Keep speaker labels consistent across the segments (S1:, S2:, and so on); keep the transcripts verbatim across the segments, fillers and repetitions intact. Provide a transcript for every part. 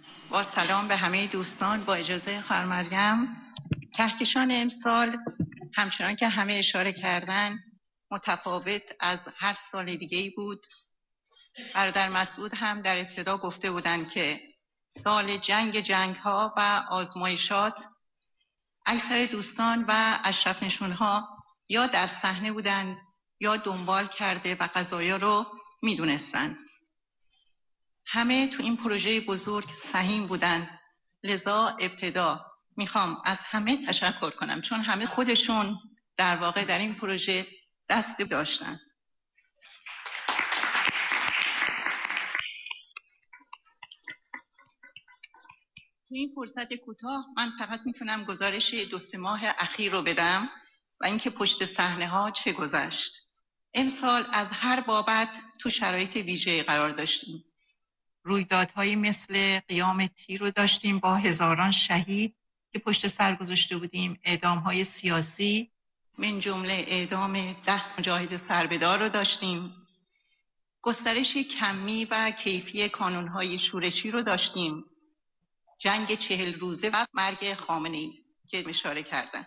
S1: با سلام به همه دوستان، با اجازه خانم مریم، کهکشان امسال همچنان که همه اشاره کردن متفاوت از هر سال دیگه‌ای بود. برادر مسعود هم در ابتدا گفته بودند که سال جنگ جنگ ها و آزمایشات، اکثر دوستان و اشرف نشونها یا در صحنه بودند یا دنبال کرده و قضایا رو میدونستند. همه تو این پروژه بزرگ سهیم بودند. لذا ابتدا میخوام از همه تشکر کنم، چون همه خودشون در واقع در این پروژه دست داشتن. تو این فرصت کوتاه من فقط میتونم گزارش دو سه ماه اخیر رو بدم و اینکه پشت صحنه ها چه گذشت. امسال از هر بابت تو شرایط ویژه قرار داشتیم. رویدادهایی مثل قیام تیر رو داشتیم با هزاران شهید که پشت سر گذاشته بودیم، اعدام‌های سیاسی من جمله اعدام ده مجاهد سربدار رو داشتیم، گسترش کمی و کیفی کانون‌های شورشی رو داشتیم، جنگ چهل روزه و مرگ خامنه‌ای که اشاره کردن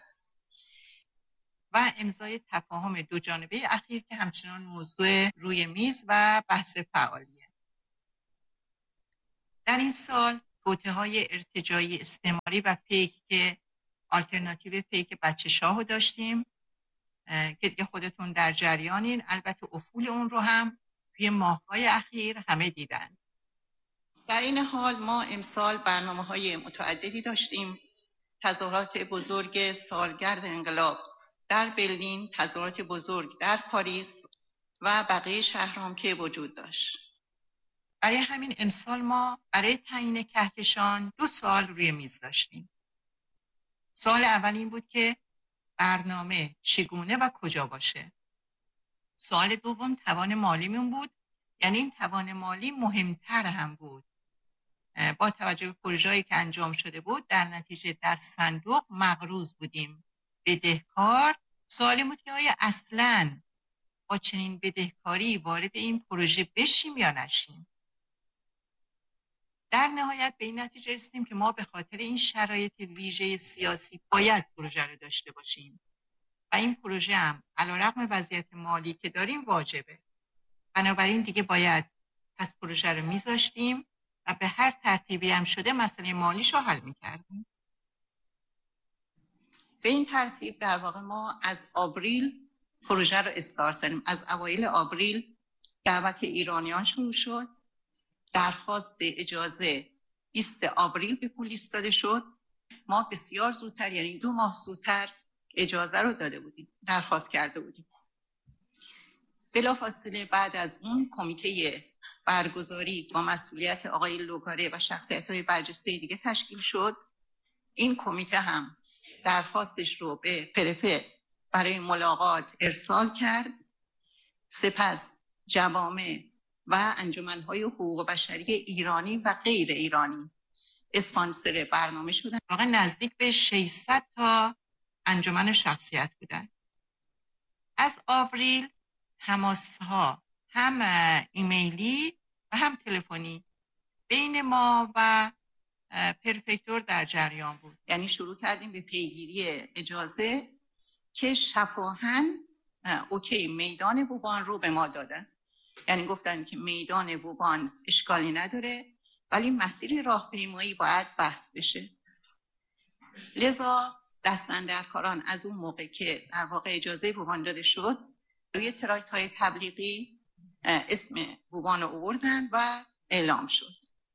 S1: و امضای تفاهم دو جانبه اخیر که همچنان موضوع روی میز و بحث فعالیه. در این سال توطئه‌های ارتجاعی استعماری و فیک که آلترناتیو فیک بچه شاهو داشتیم که دیگه خودتون در جریانین. البته افول اون رو هم توی ماه‌های اخیر همه دیدن. در این حال ما امسال برنامه‌های متعددی داشتیم. تظاهرات بزرگ سالگرد انقلاب در برلین، تظاهرات بزرگ در پاریس و بقیه شهرام که وجود داشت. برای همین امسال ما برای تعیین کهکشان دو سوال روی میز داشتیم. سوال اول این بود که برنامه چگونه و کجا باشه. سوال دوم توان مالیمون بود، یعنی این توان مالی مهمتر هم بود. با توجه به پروژه‌ای که انجام شده بود در نتیجه در صندوق مقروض بودیم. بدهکار سوال بود که آیا اصلاً با چنین بدهکاری وارد این پروژه بشیم یا نشیم. در نهایت به این نتیجه رسیدیم که ما به خاطر این شرایط ویژه سیاسی باید پروژه رو داشته باشیم و این پروژه هم علیرغم وضعیت مالی که داریم واجبه. بنابراین دیگه باید پس پروژه رو میذاشتیم و به هر ترتیبی هم شده مسئله مالیش رو حل میکردیم. به این ترتیب در واقع ما از آوریل پروژه رو استارت کردیم. از اوایل آوریل دعوت ایرانیان شروع شد. درخواست اجازه بیست آوریل به پلیس داده شد. ما بسیار زودتر، یعنی دو ماه زودتر اجازه رو داده بودیم، درخواست کرده بودیم. بلافاصله بعد از اون کمیته برگزاری با مسئولیت آقای لوگاره و شخصیت‌های برجسته دیگه تشکیل شد. این کمیته هم درخواستش رو به پرفه برای ملاقات ارسال کرد. سپس جوامع و انجمن‌های حقوق بشری ایرانی و غیر ایرانی اسپانسر برنامه شدن. واقعا نزدیک به ششصد تا انجمن شخصیت بودن. از آوریل تماس‌ها هم ایمیلی و هم تلفنی بین ما و پرفکتور در جریان بود. یعنی شروع کردیم به پیگیری اجازه که شفاهن اوکی میدان بوبان رو به ما دادن. یعنی گفتن که میدان بوبان اشکالی نداره ولی مسیر راهپیمایی باید بحث بشه. لذا دستاندرکاران از اون موقع که در واقع اجازه بوبان داده شد روی تراکت های تبلیغی اسم بوبان رو آوردن و اعلام شد.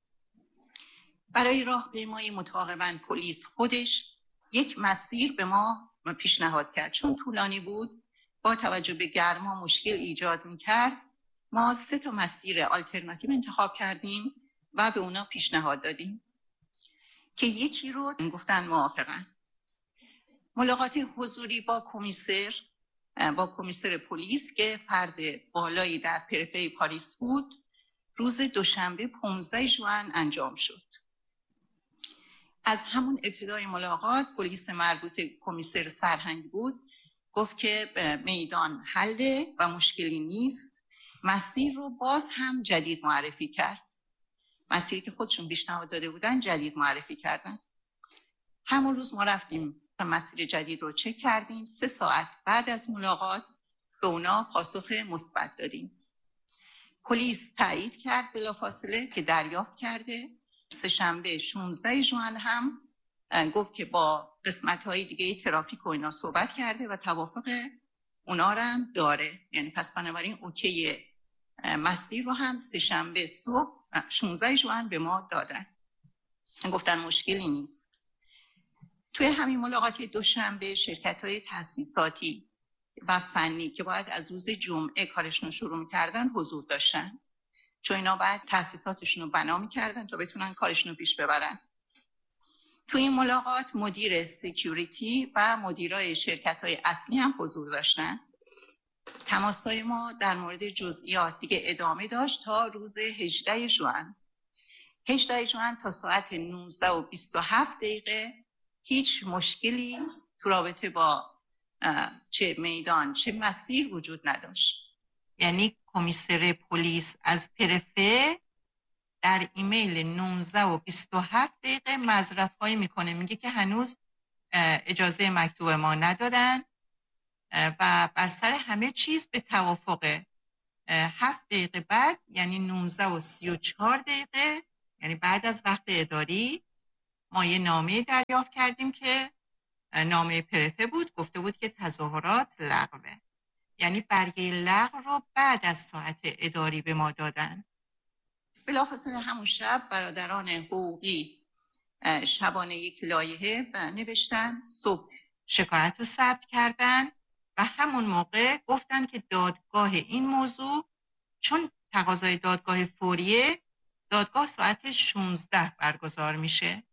S1: برای راهپیمایی متعاقباً پلیس خودش یک مسیر به ما پیشنهاد کرد. چون طولانی بود، با توجه به گرما مشکل ایجاد می‌کرد، ما سه تا مسیر آلترناتیو انتخاب کردیم و به اونا پیشنهاد دادیم که یکی رو گفتن موافقن. ملاقات حضوری با کمیسر با کمیسر پلیس که فرد بالایی در پرفه پاریس بود روز دوشنبه پانزده ژوئن انجام شد. از همون ابتدای ملاقات پلیس مربوط کمیسر سرهنگ بود، گفت که میدان حله و مشکلی نیست. مسیر رو باز هم جدید معرفی کرد مسیری که خودشون پیشنهاد داده بودن جدید معرفی کردن. همون روز ما رفتیم و مسیر جدید رو چک کردیم. سه ساعت بعد از ملاقات به اونا پاسخ مثبت دادیم. پلیس تایید کرد بلافاصله که دریافت کرده. سه‌شنبه شانزده ژوئن هم گفت که با قسمت‌های دیگه ترافیک و اینا صحبت کرده و توافق اونا رو هم داره. یعنی پس بنابراین اوکی مسیر رو هم سه‌شنبه صبح شانزده ژوئن به ما دادن. گفتن مشکلی نیست. توی همین ملاقات دوشنبه شرکت‌های تأسیساتی و فنی که باید از روز جمعه کارشون رو شروع می‌کردن حضور داشتن، چون اینا باید تأسیساتشون رو بنا می‌کردن تا بتونن کارشون رو پیش ببرن. توی این ملاقات مدیر سکیوریتی و مدیرای شرکت‌های اصلی هم حضور داشتن. تماس‌های ما در مورد جزئیات دیگه ادامه داشت تا روز هجدهم ژوئن. هجدهم ژوئن تا ساعت نوزده و بیست و هفت دقیقه هیچ مشکلی تو رابطه با چه میدان چه مسیر وجود نداشت. یعنی کمیسر پلیس از پرفه در ایمیل نوزده و بیست و هفت دقیقه معذرت‌خواهی میکنه، میگه که هنوز اجازه مکتوب ما ندادن و بر سر همه چیز به توافق. هفت دقیقه بعد یعنی نوزده و سی و چهار دقیقه یعنی بعد از وقت اداری ما یه نامه دریافت کردیم که نامه پرفه بود، گفته بود که تظاهرات لغوه. یعنی برگه لغو رو بعد از ساعت اداری به ما دادن. بلافاصله همون شب برادران حقوقی شبانه یک لایحه نوشتن، صبح شکایت رو ثبت کردن و همون موقع گفتن که دادگاه این موضوع، چون تقاضای دادگاه فوریه، دادگاه ساعت شانزده برگزار میشه.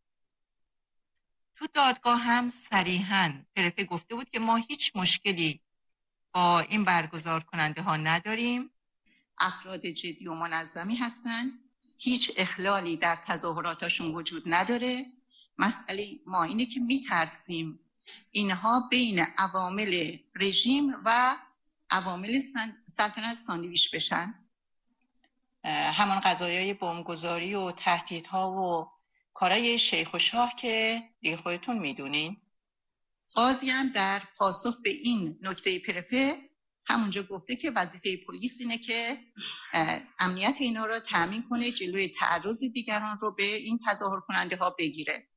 S1: تو دادگاه هم صریحاً پرفه گفته بود که ما هیچ مشکلی با این برگزار کننده ها نداریم، افراد جدی و منظمی هستن، هیچ اخلالی در تظاهراتشون وجود نداره. مسئله ما اینه که میترسیم اینها بین عوامل رژیم و عوامل سلطنت ساندویچ بشن. همون قضایای بمبگذاری و تهدیدها و کارای شیخ و شاه که دیگه خودتون میدونین. قاضی هم در پاسخ به این نکته پرفه همونجا گفته که وظیفه پلیس اینه که امنیت اینا رو تامین کنه، جلوی تعرض دیگران رو به این تظاهر کننده ها بگیره.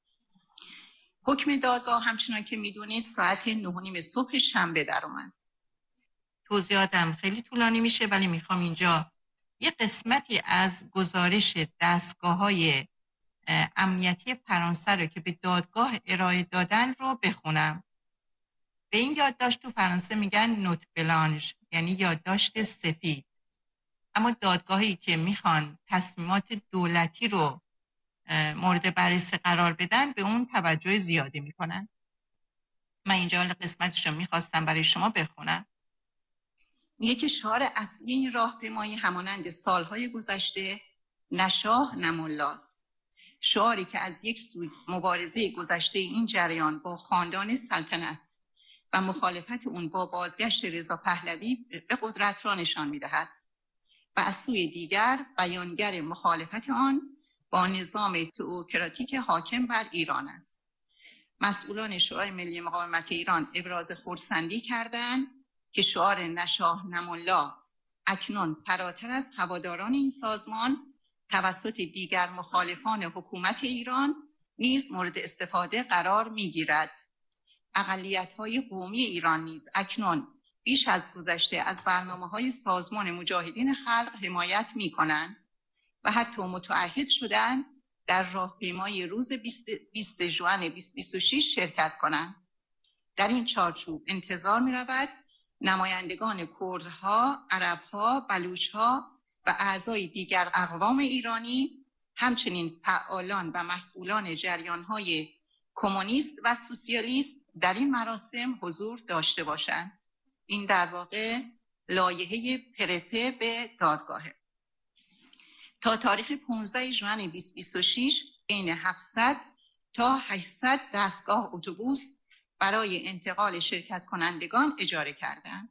S1: حکم دادگاه همچنان که میدونید ساعت نه و نیم صبح شنبه در اومد. توضیحاتم خیلی طولانی میشه ولی میخوام اینجا یه قسمتی از گزارش دستگاه‌های امنیتی فرانسه رو که به دادگاه ارائه دادن رو بخونم. به این یادداشت تو فرانسه میگن نوت بلانش، یعنی یادداشت سفید. اما دادگاهی که میخوان تصمیمات دولتی رو مورد بررسی قرار بدن به اون توجه زیادی میکنن. من اینجا قسمتش رو میخواستم برای شما بخونم. میگه که شعار اصلی این راهپیمایی همانند سالهای گذشته نشاه نمولاست. شعاری که از یک سوی مبارزه گذشته این جریان با خاندان سلطنت و مخالفت اون با بازگشت رضا پهلوی به قدرت را نشان می‌دهد و از سوی دیگر بیانگر مخالفت آن با نظام تئوکراتیک حاکم بر ایران است. مسئولان شورای ملی مقاومت ایران ابراز خرسندی کردند که شعار نشاه نمولا اکنون فراتر از هواداران این سازمان توسط دیگر مخالفان حکومت ایران نیز مورد استفاده قرار می‌گیرد. اقلیت‌های قومی ایران نیز اکنون بیش از گذشته از برنامه‌های سازمان مجاهدین خلق حمایت می‌کنند و حتی متعهد شدند در راهپیمایی روز بیست ژوئن بیست بیست و شش شرکت کنند. در این چارچوب انتظار می‌رود نمایندگان کردها، عرب‌ها، بلوچ‌ها و اعضای دیگر اقوام ایرانی، همچنین فعالان و مسئولان جریان‌های کمونیست و سوسیالیست در این مراسم حضور داشته باشند. این در واقع لایحه پرفه به دادگاهه. تا تاریخ پانزده ژوئن بیست بیست و شش بین هفتصد تا هشتصد دستگاه اتوبوس برای انتقال شرکت کنندگان اجاره کردند.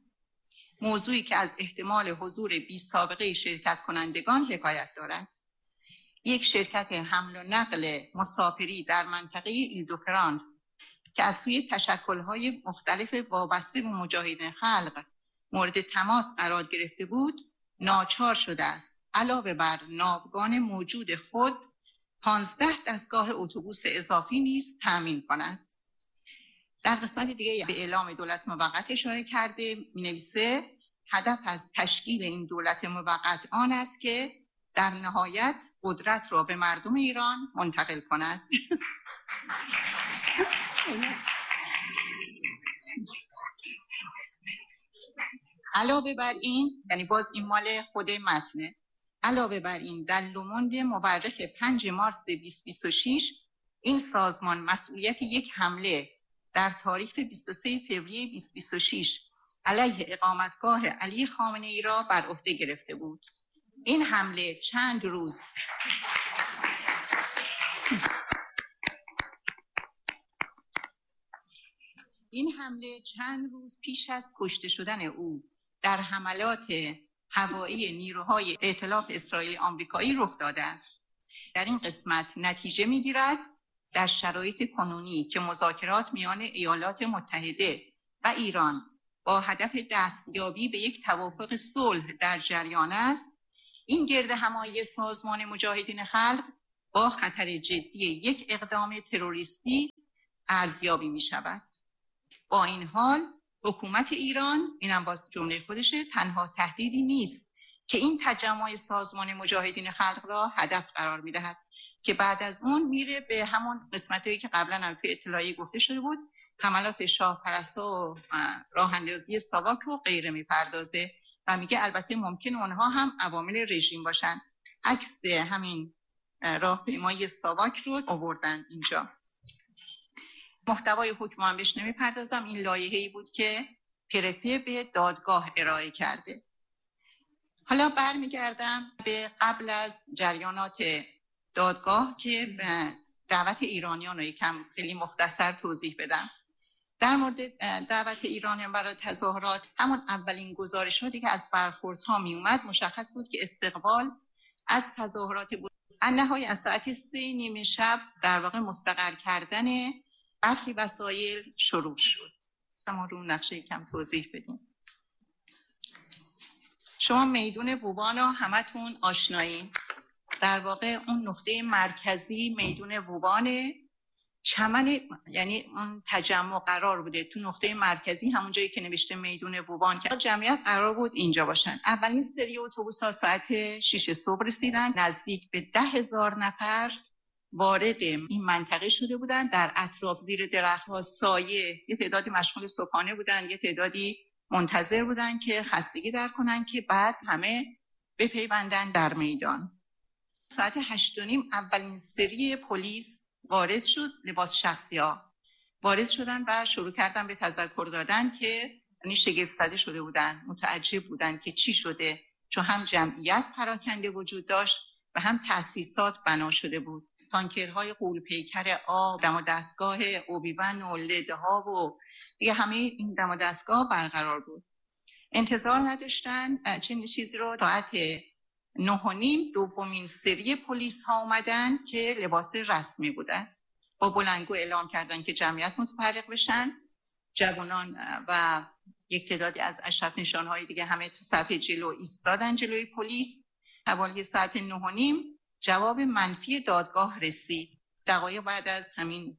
S1: موضوعی که از احتمال حضور بی سابقه شرکت کنندگان حکایت دارد. یک شرکت حمل و نقل مسافری در منطقه ایل دو فرانس که از سوی تشکل‌های مختلف وابسته به مجاهدین خلق مورد تماس قرار گرفته بود، ناچار شده است علاوه بر ناوگان موجود خود پانزده دستگاه اتوبوس اضافی نیز تامین کند. در قسمت دیگه به اعلام دولت موقت اشاره کرده، می‌نویسه هدف از تشکیل این دولت موقت آن است که در نهایت قدرت را به مردم ایران منتقل کند. علاوه بر این، یعنی باز این مال خود متنه، علاوه بر این در لوموند مورخ پنج مارس بیست بیست و شش این سازمان مسئولیت یک حمله در تاریخ بیست و سه فوریه بیست بیست و شش علیه اقامتگاه علی خامنه ای را بر عهده گرفته بود. این حمله چند روز این حمله چند روز پیش از کشته شدن او در حملات هوایی نیروهای ائتلاف اسرائیلی آمریکایی رخ داده است. در این قسمت نتیجه می‌گیرد در شرایط کنونی که مذاکرات میان ایالات متحده و ایران با هدف دستیابی به یک توافق صلح در جریان است، این گرد همایی سازمان مجاهدین خلق با خطر جدی یک اقدام تروریستی ارزیابی می شود. با این حال حکومت ایران، اینم باز جمله خودشه، تنها تهدیدی نیست که این تجمع سازمان مجاهدین خلق را هدف قرار می دهد که بعد از اون میره به همون قسمتایی که قبلا هم توی اطلاعیه گفته شده بود، حملات شاه پرستا و راه اندازی ساواک و غیره میپردازه و میگه البته ممکن اونها هم عوامل رژیم باشن. عکس همین راهپیمایی ساواک رو آوردن اینجا. محتوای حکم هم بهش نمیپردازم، این لایحه‌ای بود که پرفه به دادگاه ارائه کرده. حالا برمیگردم به قبل از جریانات دادگاه که دعوت ایرانیان رو یکم خیلی مختصر توضیح بدم. در مورد دعوت ایرانیان برای تظاهرات، همون اولین گزارشاتی که از برخوردها می اومد مشخص بود که استقبال از تظاهرات بود. انهای از ساعت سه نیمه شب در واقع مستقر کردن برخی وسایل شروع شد. ما رو نقشه یکم توضیح بدیم. شما میدون ووبان رو همتون آشنایین. در واقع اون نقطه مرکزی میدون ووبانه، چمن، یعنی اون تجمع قرار بوده تو نقطه مرکزی، همون جایی که نوشته میدون ووبان که جمعیت قرار بود اینجا باشن. اولین سری اتوبوس‌ها ساعت شش صبح رسیدن، نزدیک به ده هزار نفر وارد این منطقه شده بودن. در اطراف زیر درخت‌ها سایه، یه تعدادی مشغول صبحانه بودن، یه تعدادی منتظر بودن که خستگی در کنن که بعد همه بپیوندن در میدان. ساعت هشت و نیم اولین سری پلیس وارد شد، لباس شخصی ها وارد شدن و شروع کردن به تذکر دادن که یعنی شگفت زده شده بودن، متعجب بودن که چی شده، چون هم جمعیت پراکنده وجود داشت و هم تأسیسات بنا شده بود. تانکرهای غول پیکر آب، دم و دستگاه اوبیون و لده ها و دیگه همه این دم و دستگاه برقرار بود. انتظار نداشتن چنین چیزی رو. ساعت نه و نیم دومین سری پلیس ها اومدن که لباس رسمی بودن، با بلندگو اعلام کردن که جمعیت متفرق بشن. جوانان و یک تعدادی از اشرف نشانهای دیگه همه تو صفحه جلو ایستادن جلوی پلیس. حوالی ساعت نه و نیم جواب منفی دادگاه رسید. دقایق بعد از همین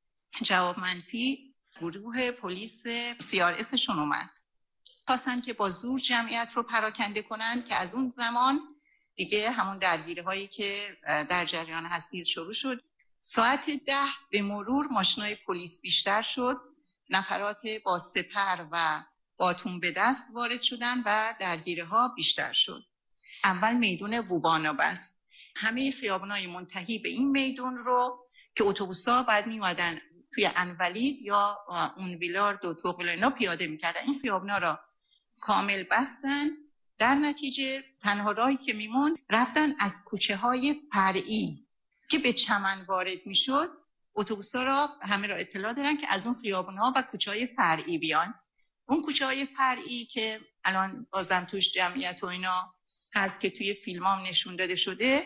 S1: جواب منفی گروه پلیس سی آر اسشون اومد، خواستن که با زور جمعیت رو پراکنده کنن که از اون زمان دیگه همون درگیری هایی که در جریان هستی شروع شد. ساعت ده به مرور ماشینای پلیس بیشتر شد، نفرات با سپر و باتون به دست وارد شدن و درگیری ها بیشتر شد. اول میدون ووبانا بست، همه خیابانای منتهی به این میدون رو که اتوبوس‌ها بعد میومدن توی انولید یا اون ویلارد و توقلنا پیاده میکردن، این خیابانا رو کامل بستن. در نتیجه تنها راهی که میموند رفتن از کوچه های فرعی که به چمن وارد میشد. اتوبوس‌ها را همه را اطلاع دارن که از اون خیابان‌ها و کوچه های فرعی بیان. اون کوچه های فرعی که الان بازم توش جمعیت و اینا هست که توی فیلم هم نشون داده شده،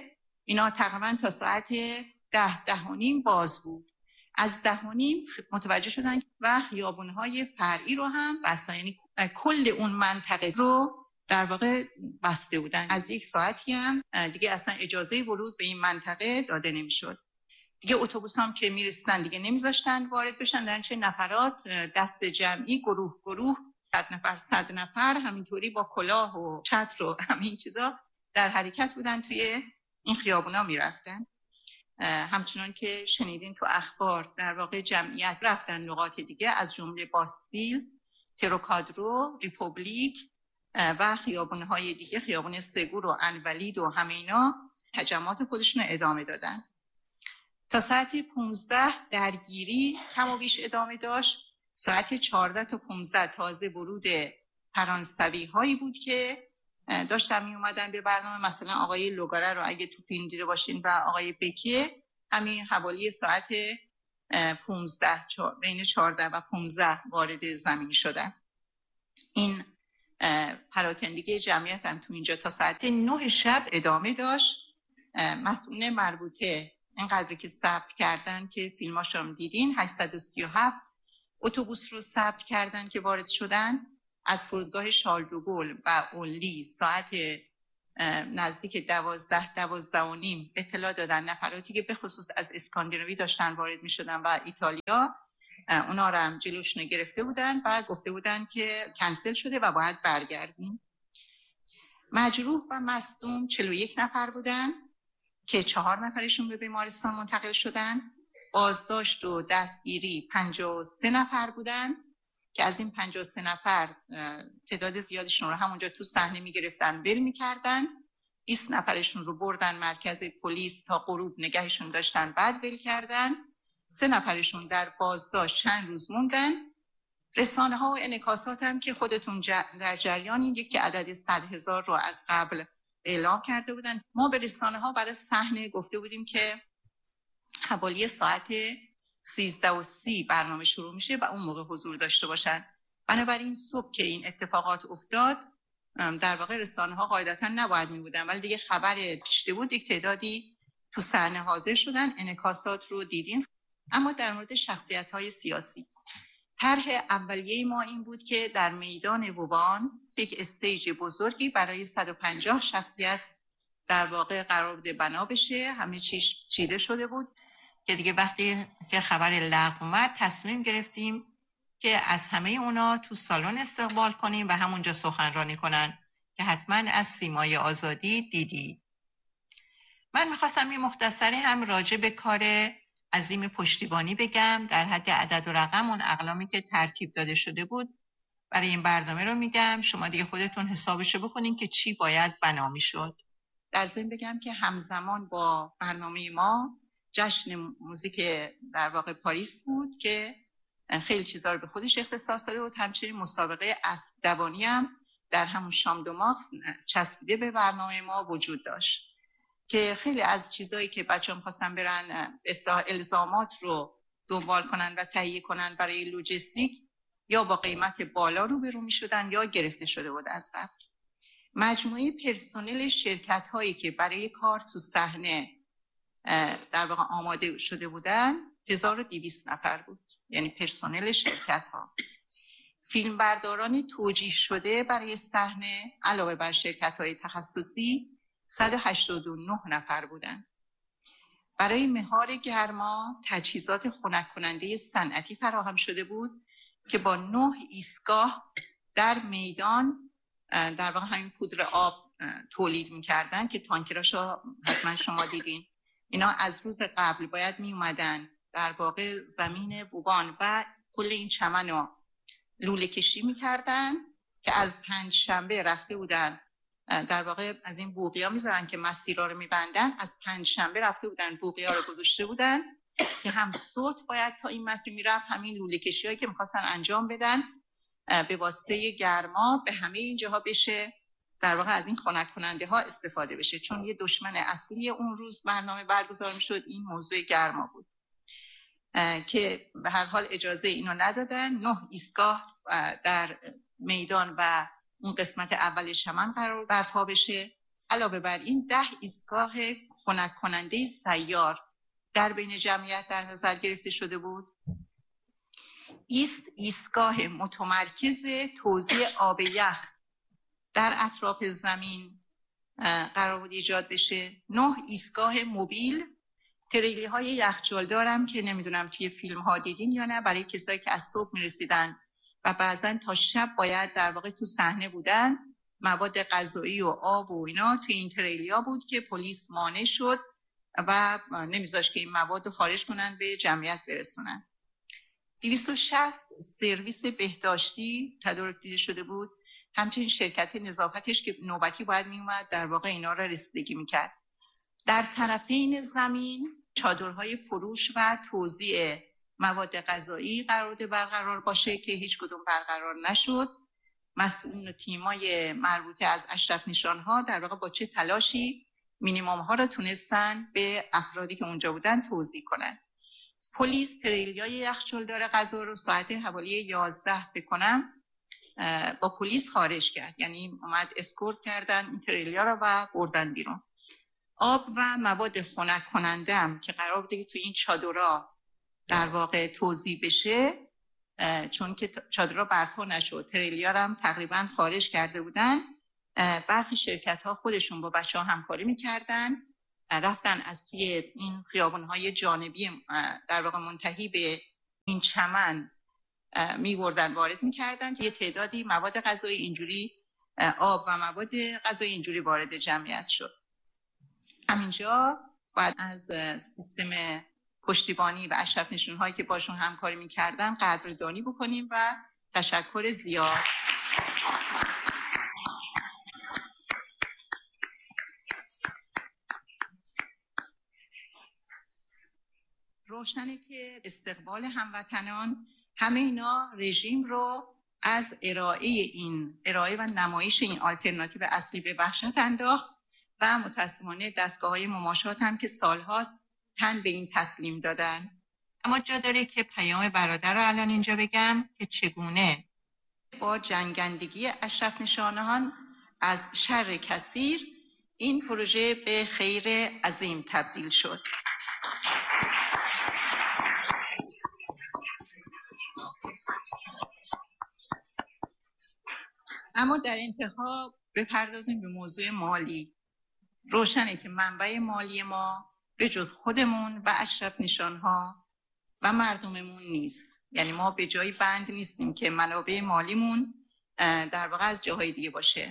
S1: اینا تقریبا تا ساعت ده ده و نیم باز بود. از ده و نیم متوجه شدن و خیابون‌های فرعی رو هم بستن، یعنی کل اون منطقه رو در واقع بسته بودن. از یک ساعتی هم دیگه اصلا اجازه ورود به این منطقه داده نمیشد. دیگه اتوبوس هم که میرسیدن دیگه نمیذاشتن وارد بشن، در چه نفرات دست جمعی گروه گروه صد نفر صد نفر همینطوری با کلاه و چتر و همین چیزا در حرکت بودن توی این خیابونا میرفتن. همچنان که شنیدین تو اخبار در واقع جمعیت رفتن نقاط دیگه از جمله باستیل، تروکادرو، ریپوبلیک و خیابون‌های دیگه، خیابون سگور و انولید و همه اینا تجمعات خودشون رو ادامه دادن. تا ساعت پانزده درگیری کم و بیش ادامه داشت. ساعت چهارده تا پانزده تازه ورود فرانسوی هایی بود که داشتن می اومدن به برنامه، مثلا آقای لوگاره رو اگه تو فیلم دیده باشین و آقای بکیه همین حوالی ساعت پانزده بین چهارده و پانزده وارد زمین شدن. این پراکندگی جمعیت هم تو اینجا تا ساعت نه شب ادامه داشت. مسئول مربوطه اینقدر که ثبت کردن که فیلماش رو دیدین، هشتصد و سی و هفت اتوبوس رو ثبت کردن که وارد شدن از فرودگاه شارل دوگل و اونلی. ساعت نزدیک دوازده دوازده و نیم اطلاع دادن نفراتی که به خصوص از اسکاندیناوی داشتن وارد می شدن و ایتالیا، اونا رو هم جلوشون گرفته بودن و گفته بودن که کنسل شده و باید برگردیم. مجروح و مصدوم چهل و یک نفر بودن که چهار نفرشون به بیمارستان منتقل شدن. بازداشت و دستگیری پنجاه و سه نفر بودن که از این پنجاه و سه نفر تعداد زیادشون رو همونجا تو صحنه میگرفتن ول میکردن. بیست نفرشون رو بردن مرکز پلیس تا غروب نگهشون داشتن، بعد ول کردن. سه نفرشون در بازداشت چند روز موندن. رسانه ها و انعکاسات هم که خودتون در جریانین، یکی عدد صد هزار رو از قبل اعلام کرده بودن. ما به رسانه ها برای صحنه گفته بودیم که حوالی ساعت سیزده و سی برنامه شروع میشه و اون موقع حضور داشته باشن. بنابراین صبح که این اتفاقات افتاد در واقع رسانه ها قاعدتا نباید می بودن، ولی دیگه خبر پیشته بود، یک تعدادی تو صحنه حاضر شدن. انعکاسات رو دیدین. اما در مورد شخصیت های سیاسی، طرح اولیه ما این بود که در میدان ووبان یک استیج بزرگی برای صد و پنجاه شخصیت در واقع قرار بوده بنا بشه. همه چیز چیده شده بود که دیگه وقتی که خبر لغو اومد تصمیم گرفتیم که از همه اونا تو سالن استقبال کنیم و همونجا سخنرانی کنن که حتما از سیمای آزادی دیدی. من میخواستم این مختصری هم راجع به کار عظیم پشتیبانی بگم، در حد عدد و رقم اون اقلامی که ترتیب داده شده بود برای این برنامه رو میگم. شما دیگه خودتون حسابشو بکنین که چی باید بنا میشد. در ضمن بگم که همزمان با برنامه ما جشن موزیک در واقع پاریس بود که خیلی چیزا رو به خودش اختصاص داده بود. همچنین مسابقه اسب دوانی هم در همون شام دو مارس چسبیده به برنامه ما وجود داشت که خیلی از چیزایی که بچه‌ها می‌خواستن برن الزامات رو دنبال کنن و تهیه کنن برای لوجستیک، یا با قیمت بالا روبرو می‌شدن یا گرفته شده بود از قبل. مجموعه پرسنل شرکت‌هایی که برای کار تو صحنه در واقع آماده شده بودن هزار و دویست نفر بود، یعنی پرسنل شرکت‌ها. فیلمبرداران توجیه شده برای صحنه علاوه بر شرکت‌های تخصصی صد و هشتاد و نه نفر بودن. برای مهار گرما تجهیزات خنک کننده صنعتی فراهم شده بود که با نه ایستگاه در میدان در واقع همین پودر آب تولید می‌کردن که تانکراشو حتما شما دیدین. اینا از روز قبل باید می اومدن در واقع زمین ووبان و کل این چمن رو لوله کشی می‌کردن که از پنج شنبه رفته بودن در واقع از این بوقیا میذارن که مسیرها رو میبندن. از پنج شنبه رفته بودن بوقیا رو گذاشته بودن که هم صوت باید تا این مسیر میرفت، همین لوله کشی هایی که میخواستن انجام بدن به واسطه گرما به همه این جاها بشه در واقع از این خنک کننده ها استفاده بشه، چون یه دشمن اصلی اون روز برنامه برگزار میشد این موضوع گرما بود که به هر حال اجازه اینو ندادن. نه ایستگاه در میدان و اون قسمت اول چمن قرار برپا بشه. علاوه بر این ده ایستگاه خنک کننده سیار در بین جمعیت در نظر گرفته شده بود. بیست ایستگاه متمرکز توزیع آب یخ در اطراف زمین قرار بود ایجاد بشه. نه ایستگاه موبیل، تریلی های یخچال دارم که نمیدونم توی فیلم ها دیدین یا نه، برای کسایی که از صبح میرسیدن و بعضن تا شب باید در واقع تو صحنه بودن، مواد غذایی و آب و اینا توی این تریلی ها بود که پلیس مانع شد و نمیذاشت که این مواد رو خارج کنن به جمعیت برسونن. دویست و شصت سرویس بهداشتی تدارک دیده شده بود، همچنین شرکت نظافتش که نوبتی باید میومد در واقع اینا را رسیدگی میکرد. در طرفین زمین چادرهای فروش و توزیع مواد غذایی قرار بوده برقرار باشه که هیچ کدوم برقرار نشد. مسئولین و تیمای مربوطه از اشرف نشانها در واقع با چه تلاشی مینیمم ها را تونستن به افرادی که اونجا بودن توزیع کنن. پلیس تریلیای یخچالدار غذا رو ساعت حوالی یازده بکنم با پلیس خارج کرد، یعنی اومد اسکورت کردن این تریلیا رو و بردن بیرون. آب و مواد خنک کننده هم که قرار بوده که توی این چادرها در واقع توزیع بشه، چون که چادرها برپا نشد، تریلیا رو هم تقریبا خارج کرده بودن، برخی شرکت ها خودشون با بچه ها همکاری میکردن، رفتن از توی این خیابون های جانبی در واقع منتهی به این چمن می‌بردن وارد می‌کردن که یه تعدادی مواد غذایی اینجوری، آب و مواد غذایی اینجوری وارد جمعیت شد. همینجا باید از سیستم پشتیبانی و اشرف نشون‌هایی که باشون همکاری می‌کردن قدردانی بکنیم و تشکر زیاد. روشنه که استقبال هموطنان همه اینا رژیم رو از ارائه این ارائه و نمایش این آلترناتیو اصلی به وحشت انداخت و متأسفانه دستگاه‌های مماشات هم که سالهاست تن به این تسلیم دادن. اما جا داره که پیام برادر رو الان اینجا بگم که چگونه با جنگندگی اشرف نشانهان از شر کثیر این پروژه به خیر عظیم تبدیل شد. اما در انتها بپردازیم به موضوع مالی. روشنه که منبع مالی ما به جز خودمون و اشرف نشانها و مردممون نیست. یعنی ما به جایی بند نیستیم که منابع مالیمون در واقع از جاهای دیگه باشه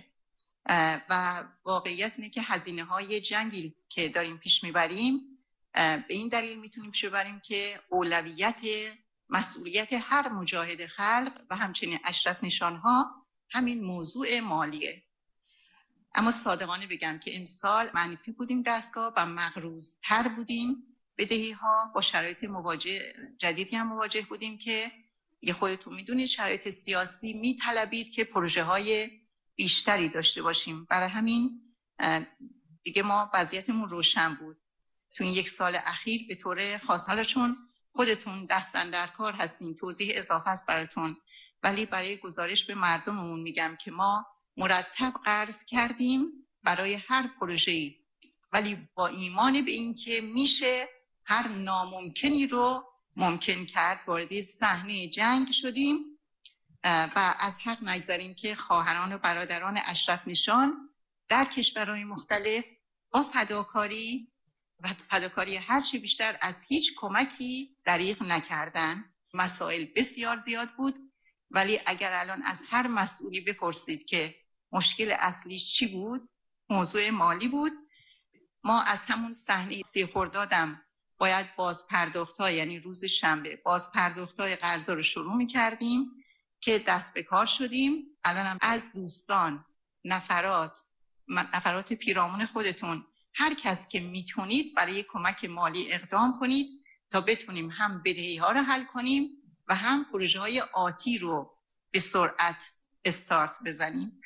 S1: و واقعیت اینه که هزینه های جنگی که داریم پیش میبریم به این دلیل میتونیم پیش ببریم که اولویت مسئولیت هر مجاهد خلق و همچنین اشرف نشانها همین موضوع مالیه. اما صادقانه بگم که امسال منفی بودیم دستگاه و مغروض‌تر بودیم بدهی ها، با شرایط مواجه جدیدی هم مواجه بودیم که یه خودتون میدونید شرایط سیاسی میطلبید که پروژه های بیشتری داشته باشیم. برای همین دیگه ما وضعیتمون روشن بود. تو این یک سال اخیر به طور خاص، حالا چون خودتون دستن در کار هستین توضیح اضافه است براتون، ولی برای گزارش به مردممون میگم که ما مرتب قرض کردیم برای هر پروژه‌ای، ولی با ایمان به این که میشه هر ناممکنی رو ممکن کرد. وارد صحنه جنگ شدیم و از حق نگذاریم که خواهران و برادران اشرف نشان در کشورهای مختلف با فداکاری و فداکاری هرچی بیشتر از هیچ کمکی دریغ نکردن. مسائل بسیار زیاد بود، ولی اگر الان از هر مسئولی بپرسید که مشکل اصلیش چی بود، موضوع مالی بود. ما از همون صحنه سی خردادم باید باز پرداخت‌ها، یعنی روز شنبه باز پرداخت‌های قرضا رو شروع می‌کردیم که دست به کار شدیم. الان هم از دوستان، نفرات نفرات پیرامون خودتون، هر کس که میتونید برای کمک مالی اقدام کنید تا بتونیم هم بدهی‌ها رو حل کنیم و هم پروژه‌های آتی رو به سرعت استارت بزنیم.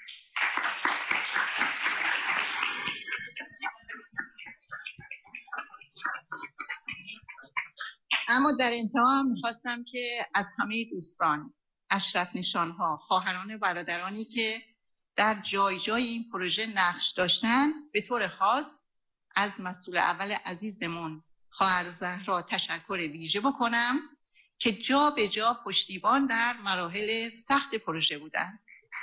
S1: اما در انتها میخواستم که از همه دوستان، اشرف نشانها، خواهران و برادرانی که در جای جای این پروژه نقش داشتن، به طور خاص از مسئول اول عزیزمون خواهر زهرا تشکر ویژه بکنم که جا به جا پشتیبان در مراحل سخت پروژه بودن.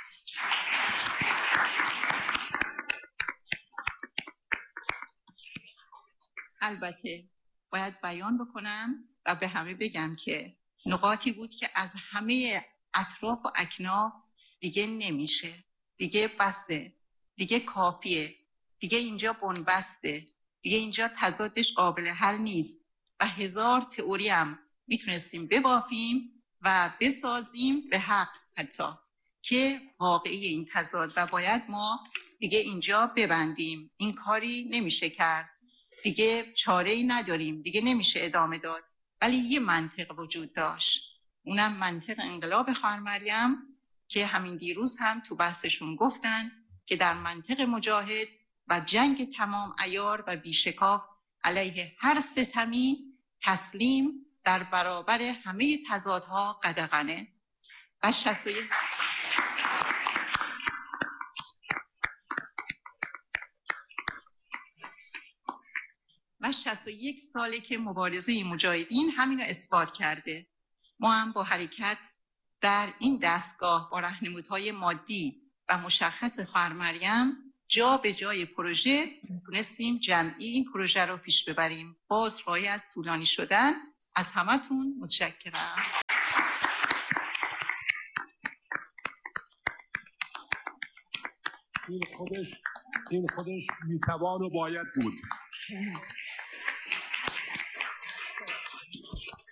S1: البته باید بیان بکنم و به همه بگم که نقاطی بود که از همه اطراف و اکناف دیگه نمیشه، دیگه بسه، دیگه کافیه، دیگه اینجا بنبسته، دیگه اینجا تضادش قابل حل نیست و هزار تئوری هم میتونستیم ببافیم و بسازیم به حق حتی که واقعی این تضاد و باید ما دیگه اینجا ببندیم. این کاری نمیشه کرد، دیگه چاره ای نداریم، دیگه نمیشه ادامه داد. ولی یه منطق وجود داشت، اونم منطق انقلاب خواهر مریم که همین دیروز هم تو بحثشون گفتن که در منطق مجاهد و جنگ تمام عیار و بیشکاف علیه هر ستمی تسلیم در برابر همه تضادها قدغنه. و شصت و یک و شصت و یک ساله که مبارزه مجاهدین همین رو اثبات کرده. ما هم با حرکت در این دستگاه با راهنمودهای مادی و مشخص خواهر مریم جا به جای پروژه تونستیم جمعی این پروژه رو پیش ببریم. باز رای از طولانی شدن از همتون متشکرم.
S2: این خودش این خودش میتوان و باید بود.